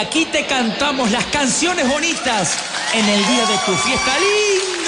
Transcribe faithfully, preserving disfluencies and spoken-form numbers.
aquí te cantamos las canciones bonitas en el día de tu fiesta linda.